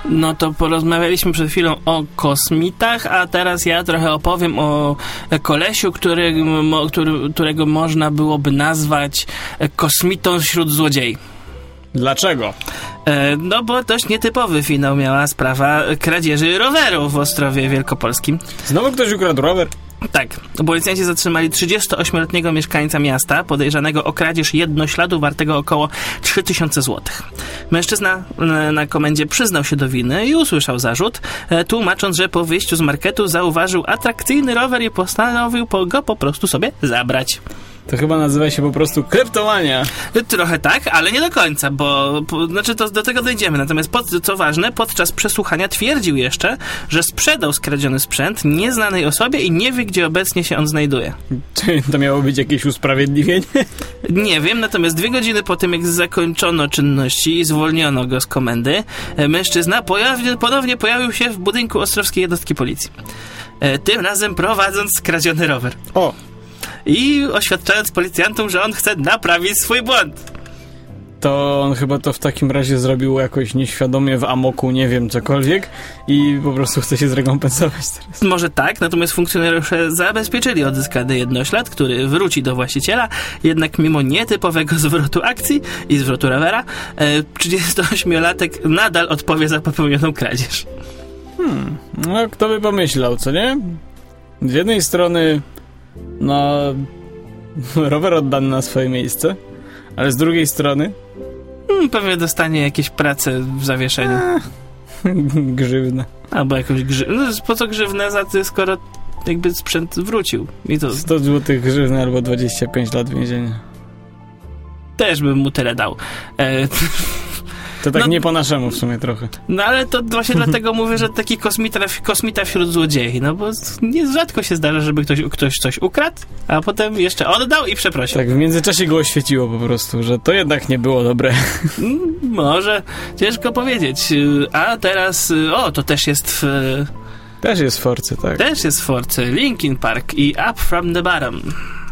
No to porozmawialiśmy przed chwilą o kosmitach, a teraz ja trochę opowiem o kolesiu, którego można byłoby nazwać kosmitą wśród złodziei. Dlaczego? No bo dość nietypowy finał miała sprawa kradzieży roweru w Ostrowie Wielkopolskim. Znowu ktoś ukradł rower? Tak. Policjanci zatrzymali 38-letniego mieszkańca miasta podejrzanego o kradzież jednośladu wartego około 3000 zł. Mężczyzna na komendzie przyznał się do winy i usłyszał zarzut, tłumacząc, że po wyjściu z marketu zauważył atrakcyjny rower i postanowił go po prostu sobie zabrać. To chyba nazywa się po prostu kleptomania. Trochę tak, ale nie do końca, znaczy to do tego dojdziemy. Natomiast co ważne, podczas przesłuchania twierdził jeszcze, że sprzedał skradziony sprzęt nieznanej osobie i nie wie, gdzie obecnie się on znajduje. Czy to miało być jakieś usprawiedliwienie? Nie wiem, natomiast 2 godziny po tym, jak zakończono czynności i zwolniono go z komendy, mężczyzna ponownie pojawił się w budynku Ostrowskiej Jednostki Policji. Tym razem prowadząc skradziony rower. O! I oświadczając policjantom, że on chce naprawić swój błąd. To on chyba to w takim razie zrobił jakoś nieświadomie w amoku, nie wiem, cokolwiek i po prostu chce się zrekompensować teraz. Może tak, natomiast funkcjonariusze zabezpieczyli odzyskany jednoślad, który wróci do właściciela, jednak mimo nietypowego zwrotu akcji i zwrotu rowera, 38-latek nadal odpowie za popełnioną kradzież. No kto by pomyślał, co nie? Z jednej strony rower oddany na swoje miejsce, ale z drugiej strony pewnie dostanie jakieś prace w zawieszeniu. Grzywna. Albo jakąś grzywnę. No, po co grzywnę za to, skoro jakby sprzęt wrócił? I to 100 zł grzywny albo 25 lat więzienia. Też bym mu tyle dał. To tak nie po naszemu w sumie trochę. No ale to właśnie dlatego mówię, że taki kosmita wśród złodziei, no bo rzadko się zdarza, żeby ktoś coś ukradł, a potem jeszcze oddał i przeprosił. Tak, w międzyczasie go oświeciło po prostu, że to jednak nie było dobre. Może, ciężko powiedzieć. A teraz, to też jest Też jest w Forcy, tak. Też jest w Forcy. Linkin Park i Up From The Bottom.